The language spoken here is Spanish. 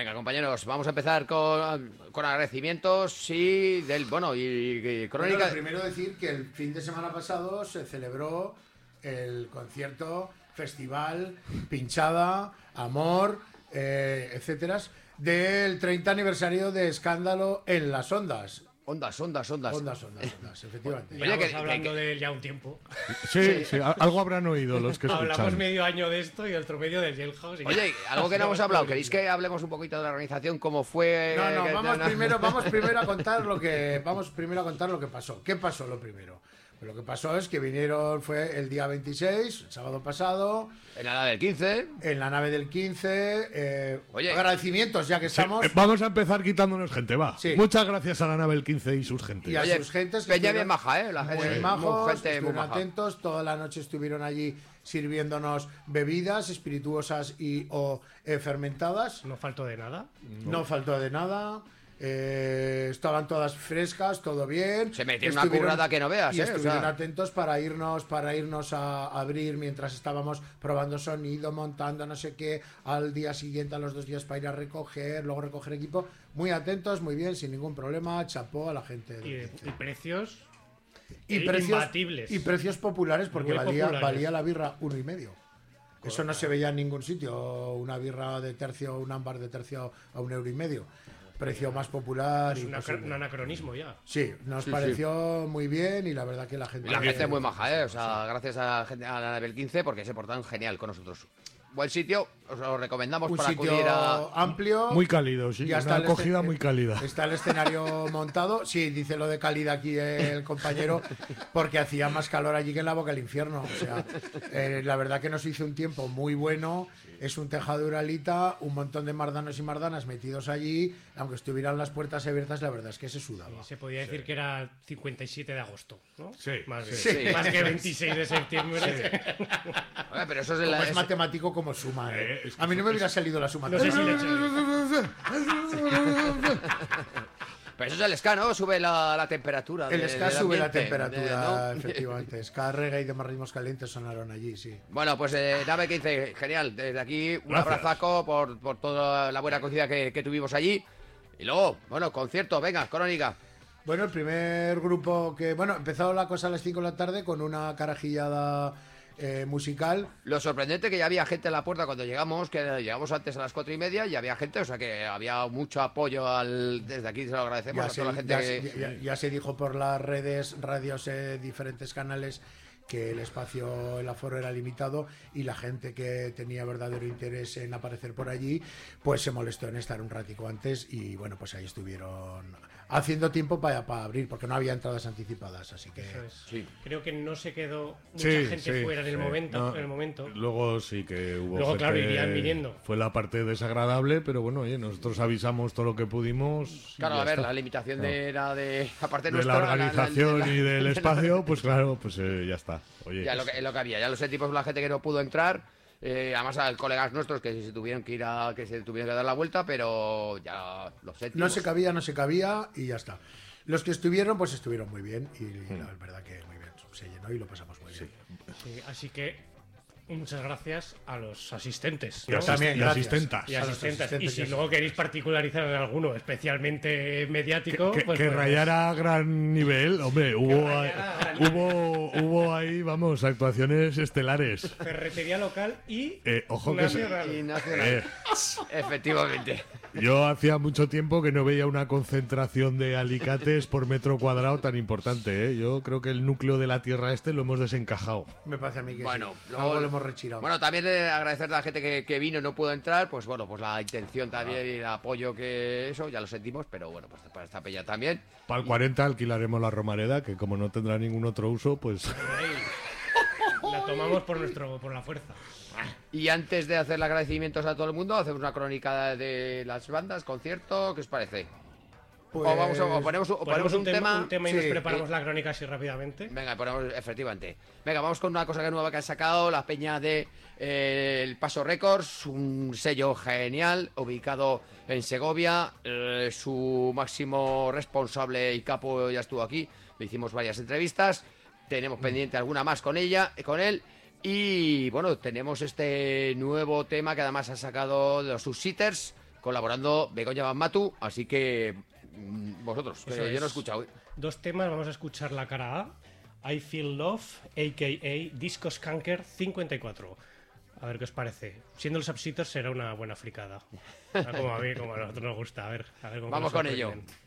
Venga, compañeros, vamos a empezar con agradecimientos y crónica. Bueno, primero decir que el fin de semana pasado se celebró el concierto, festival, pinchada, amor, etcétera, del 30 aniversario de Escándalo en las Ondas. Ondas, efectivamente. Oye, que hablando de él ya un tiempo. Sí, algo habrán oído los que escuchan. Hablamos medio año de esto y otro medio del Jailhouse. Oye, algo que no hemos hablado. ¿Queréis que hablemos un poquito de la organización? ¿Cómo fue? Vamos primero a contar lo que pasó. ¿Qué pasó lo primero? Pues lo que pasó es que fue el día 26, el sábado pasado. En la nave del 15. En la nave del 15. Agradecimientos, ya que estamos. Vamos a empezar quitándonos gente, va. Sí. Muchas gracias a la nave del 15 y sus gentes. Y a sus gentes. Peña bien maja, la gente. Muy majos, gente muy maja. atentos. Toda la noche estuvieron allí sirviéndonos bebidas espirituosas o fermentadas. No faltó de nada. No faltó de nada. Estaban todas frescas, todo bien. Se metieron una currada que no veas, y estuvieron atentos para irnos a abrir mientras estábamos probando sonido, montando no sé qué, al día siguiente, a los 2 días para ir a recoger, luego recoger equipo. Muy atentos, muy bien, sin ningún problema. Chapó a la gente. Y precios imbatibles. Y precios populares, porque valía la birra 1,5. Eso no se veía en ningún sitio. Una birra de tercio, un ámbar de tercio a 1,5 €. Precio más popular. Es un anacronismo ya. Sí, nos pareció muy bien y la verdad que la gente... La gente es muy maja, gracias a la nave del 15 porque se portaron genial con nosotros. Buen sitio, os lo recomendamos un para sitio acudir a... amplio. Muy cálido, sí, ya una acogida muy cálida. Está el escenario montado. Sí, dice lo de cálida aquí el compañero, porque hacía más calor allí que en la boca del infierno. O sea, la verdad que nos hizo un tiempo muy bueno. Es un tejado de uralita, un montón de mardanos y mardanas metidos allí. Aunque estuvieran las puertas abiertas, la verdad es que se sudaba. Se podía decir que era 57 de agosto, ¿no? Sí. Más que 26 de septiembre. Sí. Oye, pero eso es matemático como suma. A mí no me hubiera salido la suma. No sé si le he hecho. Pero eso es el ska, ¿no? Sube la temperatura. El ska sube la temperatura, efectivamente. Ska, reggae y demás ritmos calientes sonaron allí, sí. Bueno, pues nave 15, genial. Desde aquí, un abrazaco por toda la buena acogida que tuvimos allí. Y luego, concierto, venga, crónica. Bueno, el primer grupo empezó la cosa a las 5 de la tarde con una carajillada musical. Lo sorprendente que ya había gente en la puerta cuando llegamos, que llegamos antes a las 4:30 y había gente, o sea que había mucho apoyo desde aquí se lo agradecemos a toda la gente. Ya se dijo por las redes, radios, diferentes canales, que el aforo era limitado y la gente que tenía verdadero interés en aparecer por allí, pues se molestó en estar un ratico antes y bueno, pues ahí estuvieron haciendo tiempo para abrir, porque no había entradas anticipadas, así que... Sí. Creo que no se quedó mucha gente fuera en el momento. Luego sí que hubo Luego, gente, claro, irían viniendo. Fue la parte desagradable, pero bueno, oye, nosotros avisamos todo lo que pudimos. Claro, a ver, la limitación era de... Aparte de la organización y del espacio, pues claro, pues ya está. Oye, ya lo que había, ya lo sentimos la gente que no pudo entrar, además a colegas nuestros que se tuvieron que dar la vuelta, pero ya lo sentimos. No se cabía y ya está. Los que estuvieron, pues estuvieron muy bien y la verdad que muy bien, se llenó y lo pasamos muy bien. Sí, así que muchas gracias a los asistentes, ¿no? También, y asistentas. Y si luego queréis particularizar en alguno especialmente mediático, que rayara a gran nivel, hombre, hubo ahí, vamos, actuaciones estelares. Ferretería local y ojo nacional. Efectivamente. Yo hacía mucho tiempo que no veía una concentración de alicates por metro cuadrado tan importante, ¿eh? Yo creo que el núcleo de la tierra lo hemos desencajado. Me parece a mí que bueno, sí. Luego lo hemos retirado. Bueno, también agradecer a la gente que vino y no pudo entrar, pues bueno, pues la intención también y el apoyo que eso, ya lo sentimos, pero bueno, pues para esta peña también. Para el 40 alquilaremos la Romareda, que como no tendrá ningún otro uso, pues... La tomamos por la fuerza. Y antes de hacer los agradecimientos a todo el mundo, hacemos una crónica de las bandas, concierto, ¿qué os parece? Pues, ponemos un tema y nos preparamos la crónica así rápidamente. Venga, efectivamente. Venga, vamos con una cosa nueva que han sacado, la peña de El Paso Records, un sello genial, ubicado en Segovia. Su máximo responsable y capo ya estuvo aquí, le hicimos varias entrevistas, tenemos pendiente alguna más con él. Y bueno, tenemos este nuevo tema que además ha sacado de los Subsitters colaborando Begoña Banmatu, así que vosotros, que Eso yo no he es. escuchado. 2 temas, vamos a escuchar la cara A. I Feel Love, a.k.a. Disco Skanker 54. A ver qué os parece. Siendo los Upsetters será una buena fricada. Como a mí, como a nosotros nos gusta. A ver cómo Vamos nos con ello. sorprenden.